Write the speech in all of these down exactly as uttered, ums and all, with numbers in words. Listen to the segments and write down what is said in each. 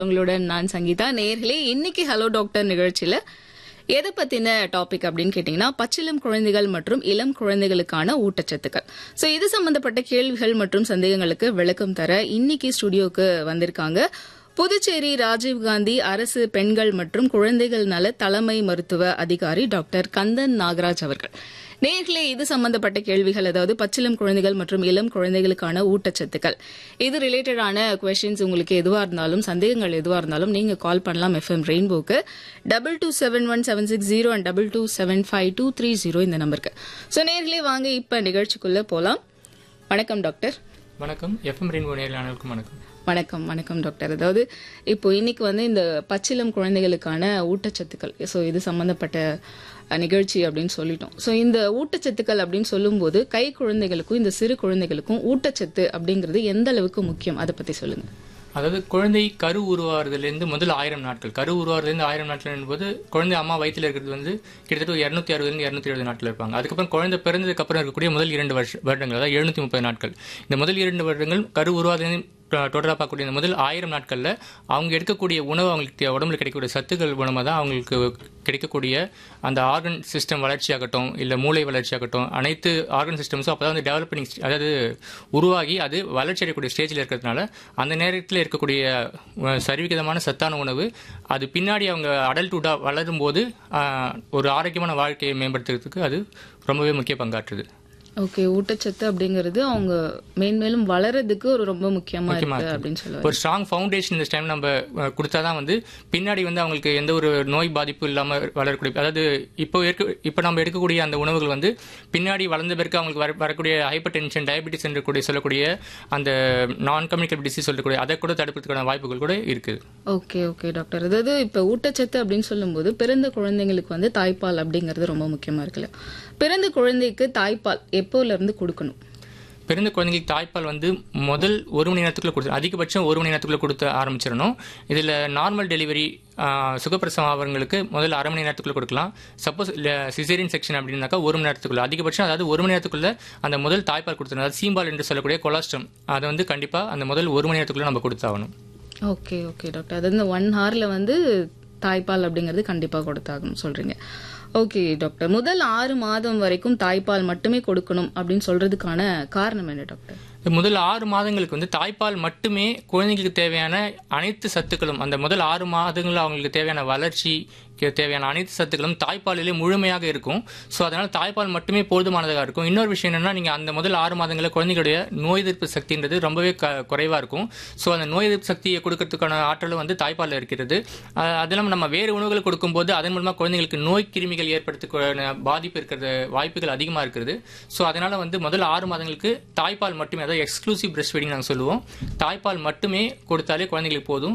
உங்களுடன் நான் சங்கீதா. நேர்களே, இன்னைக்கு ஹலோ டாக்டர் நிகழ்ச்சியில எதை பத்தின டாபிக் அப்படின்னு கேட்டீங்கன்னா, பச்சிளம் குழந்தைகள் மற்றும் இளம் குழந்தைகளுக்கான ஊட்டச்சத்துக்கள். சோ இது சம்பந்தப்பட்ட கேள்விகள் மற்றும் சந்தேகங்களுக்கு விளக்கம் தர இன்னைக்கு ஸ்டுடியோக்கு வந்திருக்காங்க புதுச்சேரி ராஜீவ்காந்தி அரசு பெண்கள் மற்றும் குழந்தைகள் நல தலைமை மருத்துவ அதிகாரி டாக்டர் கந்தன் நாகராஜ் அவர்கள். நேர்களே, இது சம்பந்தப்பட்ட கேள்விகள், அதாவது பச்சிளம் குழந்தைகள் மற்றும் இளம் குழந்தைகளுக்கான ஊட்டச்சத்துக்கள், இது ரிலேட்டடான கொஸ்டின்ஸ் உங்களுக்கு எதுவா இருந்தாலும், சந்தேகங்கள் எதுவா இருந்தாலும் நீங்க கால் பண்ணலாம் FM ரெயின்போக்கு double two seven one seven six zero and double two seven five two three zero இந்த நம்பருக்கு. சோ நேர்களே, வாங்க இப்ப நிகழ்ச்சிக்குள்ள போலாம். வணக்கம் டாக்டர். வணக்கம். எஃப்எம் ரெயின்போ நேயர்களுக்கும் வணக்கம். வணக்கம் வணக்கம் டாக்டர். அதாவது இப்போ இன்னைக்கு வந்து இந்த பச்சிளம் குழந்தைகளுக்கான ஊட்டச்சத்துக்கள், ஸோ இது சம்பந்தப்பட்ட நிகழ்ச்சி அப்படின்னு சொல்லிட்டோம். ஸோ இந்த ஊட்டச்சத்துக்கள் அப்படின்னு சொல்லும்போது கை குழந்தைகளுக்கும் இந்த சிறு குழந்தைகளுக்கும் ஊட்டச்சத்து அப்படிங்கிறது எந்த அளவுக்கு முக்கியம், அதை பத்தி சொல்லுங்க. அதாவது குழந்தை கரு உருவாறுதலேருந்து முதல் ஆயிரம் நாட்கள், கரு உருவாறுதலேருந்து ஆயிரம் நாட்கள் என்பது குழந்தை அம்மா வயிற்றில் இருக்கிறது வந்து கிட்டத்தட்ட ஒரு இருநூத்தி அறுபதுலேருந்து இருநூத்தி எழுபது நாட்கள் இருப்பாங்க. அதுக்கப்புறம் குழந்தை பிறந்ததுக்கு அப்புறம் இருக்கக்கூடிய முதல் இரண்டு வருஷ வருடங்கள் அதாவது எழுநூத்தி முப்பது நாட்கள். இந்த முதல் இரண்டு வருடங்கள் கரு உருவாறுதலேருந்து டோட்டலாக பார்க்கக்கூடிய இந்த முதல் ஆயிரம் நாட்களில் அவங்க எடுக்கக்கூடிய உணவு, அவங்களுக்கு உடம்புல கிடைக்கக்கூடிய சத்துக்கள் மூலமாக தான் அவங்களுக்கு கிடைக்கக்கூடிய அந்த ஆர்கன் சிஸ்டம் வளர்ச்சியாகட்டும், இல்லை மூளை வளர்ச்சியாகட்டும், அனைத்து ஆர்கன் சிஸ்டம்ஸும் அப்போ தான் வந்து டெவலப்பிங், அதாவது உருவாகி அது வளர்ச்சி அடையக்கூடிய ஸ்டேஜில் இருக்கிறதுனால அந்த நேரத்தில் இருக்கக்கூடிய சரிவிகிதமான சத்தான உணவு அது பின்னாடி அவங்க அடல்ட்ஹுட்டாக வளரும் போது ஒரு ஆரோக்கியமான வாழ்க்கையை மேம்படுத்துறதுக்கு அது ரொம்பவே முக்கிய பங்காற்றுது. ஓகே, ஊட்டச்சத்து அப்படிங்கிறது அவங்க மேன்மேலும் வளர்றதுக்கு ஒரு ரொம்ப முக்கியமா இருக்கு அப்படின்னு சொல்லுவாங்க. ஒரு ஸ்ட்ராங் ஃபவுண்டேஷன் இந்த டைம் நம்ம கொடுத்தாதான் வந்து பின்னாடி வந்து அவங்களுக்கு எந்த ஒரு நோய் பாதிப்பு இல்லாம வளரக்கூடிய, அதாவது இப்போ இருக்க இப்போ நம்ம எடுக்கக்கூடிய அந்த உணவுகள் வந்து பின்னாடி வளர்ந்த பிறகு அவங்களுக்கு வர வரக்கூடிய ஹைப்பர் டென்ஷன், டயபிட்டிஸ் என்று கூடிய சொல்லக்கூடிய அந்த நான் கம்யூனிகேபிள் டிசீஸ் சொல்லக்கூடிய அதை கூட தடுப்பதற்கான வாய்ப்புகள் கூட இருக்குது. Okay okay doctor. அதாவது இப்போ ஊட்டச்சத்து அப்படின்னு சொல்லும்போது பிறந்த குழந்தைங்களுக்கு வந்து தாய்ப்பால் அப்படிங்கிறது ரொம்ப முக்கியமா இருக்குல்ல. பிறந்த குழந்தைக்கு தாய்ப்பால் எப்போல இருந்து கொடுக்கணும்? பிறந்த குழந்தைங்களுக்கு தாய்ப்பால் வந்து முதல் ஒரு மணி நேரத்துக்குள்ள கொடுத்து, அதிகபட்சம் ஒரு மணி நேரத்துக்குள்ள கொடுத்து ஆரம்பிச்சிடணும். இதில் நார்மல் டெலிவரி சுகப்பிரசவம் ஆவங்களுக்கு முதல்ல அரை மணி நேரத்துக்குள்ள கொடுக்கலாம். சப்போஸ் சிசேரியன் செக்ஷன் அப்படின்னாக்கா ஒரு மணி நேரத்துக்குள்ள, அதிகபட்சம் அதாவது ஒரு மணி நேரத்துக்குள்ள அந்த முதல் தாய்ப்பால் கொடுத்துருணும். அதாவது சீம்பால் என்று சொல்லக்கூடிய கொலாஸ்ட்ரம், அதை வந்து கண்டிப்பாக அந்த முதல் ஒரு மணி நேரத்துக்குள்ள நம்ம கொடுத்தாகணும். Okay okay doctor. அதாவது இந்த ஒன் ஹவர்ல வந்து தாய்ப்பால் அப்படிங்கிறது கண்டிப்பாக கொடுத்தாகணும் சொல்றீங்க. ஓகே டாக்டர், முதல் ஆறு மாதம் வரைக்கும் தாய்ப்பால் மட்டுமே கொடுக்கணும் அப்படின்னு சொல்றதுக்கான காரணம் என்ன டாக்டர்? முதல் ஆறு மாதங்களுக்கு வந்து தாய்ப்பால் மட்டுமே குழந்தைங்களுக்கு தேவையான அனைத்து சத்துக்களும், அந்த முதல் ஆறு மாதங்கள் அவங்களுக்கு தேவையான வளர்ச்சி தேவையான அனைத்து சத்துக்களும் தாய்ப்பாலிலே முழுமையாக இருக்கும். ஸோ அதனால தாய்ப்பால் மட்டுமே போதுமானதாக இருக்கும். இன்னொரு விஷயம் என்னன்னா, நீங்கள் அந்த முதல் ஆறு மாதங்களில் குழந்தைகளுடைய நோய் எதிர்ப்பு சக்தின்றது ரொம்பவே குறைவாக இருக்கும். ஸோ அந்த நோய் எதிர்ப்பு சக்தியை கொடுக்கறதுக்கான ஆற்றலும் வந்து தாய்ப்பாலில் இருக்கிறது. அது இல்லாமல் நம்ம வேறு உணவுகளை கொடுக்கும்போது அதன் மூலமாக குழந்தைங்களுக்கு நோய் கிருமிகள் ஏற்படுத்த பாதிப்பு இருக்கிறது வாய்ப்புகள் அதிகமாக இருக்கிறது. ஸோ அதனால வந்து முதல் ஆறு மாதங்களுக்கு தாய்ப்பால் மட்டுமே, அதாவது எக்ஸ்க்ளூசிவ் பிரஸ்ட் ஃபீடிங் நாங்கள் சொல்லுவோம், தாய்ப்பால் மட்டுமே கொடுத்தாலே குழந்தைங்களுக்கு போதும்.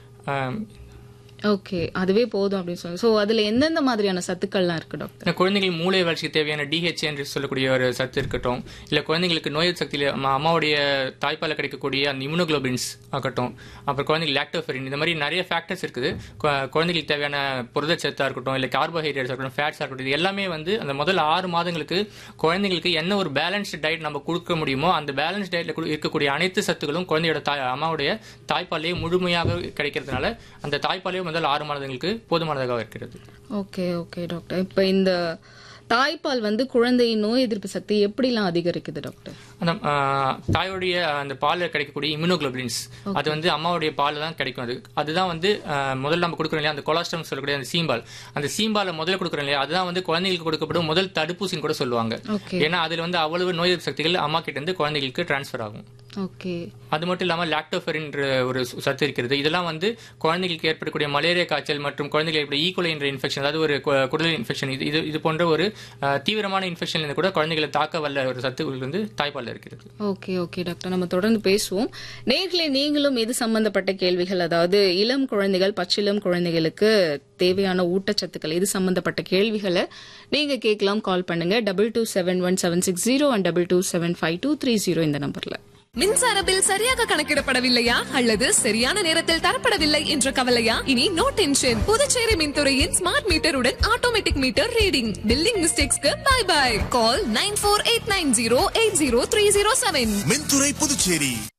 ஓகே, அதுவே போதும் அப்படின்னு சொல்லுங்க. ஸோ அதுல எந்தெந்த மாதிரியான சத்துக்கள்லாம் இருக்கு டாக்டர்? குழந்தைகள் மூளை வளர்ச்சிக்கு தேவையான டிஹெச்ஏ என்று சொல்லக்கூடிய ஒரு சத்து இருக்கட்டும், இல்லை குழந்தைங்களுக்கு நோய் சக்தியில் அம்மாவுடைய தாய்ப்பால் கிடைக்கக்கூடிய அந்த இம்யூனோகுளோபின்ஸ் ஆகட்டும், அப்புறம் குழந்தைகள் லாக்டோஃபெரின், இந்த மாதிரி நிறைய ஃபேக்டர்ஸ் இருக்குது. குழந்தைகளுக்கு தேவையான புரதச்சத்தாக இருக்கட்டும், இல்லை கார்போஹைட்ரேட்ஸ் இருக்கட்டும், ஃபேட்ஸாக இருக்கட்டும், இது எல்லாமே வந்து அந்த முதல் ஆறு மாதங்களுக்கு குழந்தைங்களுக்கு என்ன ஒரு பேலன்ஸ்டு டயட் நம்ம கொடுக்க முடியுமோ அந்த பேலன்ஸ் டயட்டில் இருக்கக்கூடிய அனைத்து சத்துக்களும் குழந்தையோட தாய் அம்மாவுடைய தாய்ப்பாலே முழுமையாக கிடைக்கிறதுனால அந்த தாய்ப்பாலே முதல் ஆறு மாதங்களுக்கு போதுமானதாக இருக்கிறது. Okay okay doctor. இப்ப இந்த தாய்ப்பால் வந்து குழந்தையின் நோய் எதிர்ப்பு சக்தி எப்படிலாம் அதிகரிக்குது டாக்டர்? அந்த தாயோடைய அந்த பாலில் கிடைக்கக்கூடிய இம்யூனோகுளோபின்ஸ் அது வந்து அம்மாவுடைய பாலில் தான் கிடைக்கும். அது அதுதான் வந்து முதல்ல நம்ம கொடுக்குறோம் இல்லையா, அந்த கொலாஸ்ட்ரம் சொல்லக்கூடிய அந்த சீம்பால், அந்த சீம்பாலை முதல்ல கொடுக்குறோம் இல்லையா, அதுதான் வந்து குழந்தைகளுக்கு கொடுக்கப்படும் முதல் தடுப்பூசின்னு கூட சொல்லுவாங்க. ஏன்னா அதுல வந்து அவ்வளவு நோய் எதிர்ப்பு சக்திகள் அம்மா கிட்ட இருந்து குழந்தைகளுக்கு டிரான்ஸ்பர் ஆகும். ஓகே. அது மட்டும் இல்லாமல் லாக்டோஃபெரின் ஒரு சத்து இருக்கிறது. இதெல்லாம் வந்து குழந்தைகளுக்கு ஏற்படக்கூடிய மலேரியா காய்ச்சல் மற்றும் குழந்தைகளுக்கு ஈகோலை என்ற இன்ஃபெக்ஷன், அதாவது ஒரு குடல் இன்ஃபெக்ஷன், இது இது போன்ற ஒரு தீவிரமான இன்ஃபெக்ஷன்ல கூட குழந்தைகளை தாக்க வல்ல ஒரு சத்துக்கள் வந்து தாய்ப்பால் இருக்கிறது. ஓகே ஓகே டாக்டர், நம்ம தொடர்ந்து பேசுவோம். நேர்களே, நீங்களும் இது சம்பந்தப்பட்ட கேள்விகள், அதாவது இளம் குழந்தைகள் பச்சிளம் குழந்தைகளுக்கு தேவையான ஊட்டச்சத்துக்கள் இது சம்பந்தப்பட்ட கேள்விகளை நீங்க கேட்கலாம். கால் பண்ணுங்க double two seven one seven six zero and double two seven five two three zero இந்த நம்பர்ல. மின்சார பில் சரியாக கணக்கிடப்படவில்லையா அல்லது சரியான நேரத்தில் தரப்படவில்லை என்ற கவலையா? இனி no tension. Puducherry மின்துறையின் smart மீட்டருடன் automatic meter reading. Billing மிஸ்டேக்ஸ்க்கு by by. Call nine four eight nine zero eight zero three zero seven. மின்துறை புதுச்சேரி.